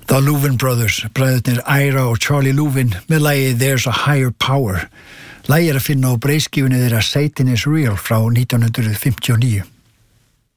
The Louvin Brothers, bræðurnir Ira og Charlie Louvin með lagið There's a Higher Power. Lagið að finna á breiðskífunni þeirra Satan is Real frá 1959.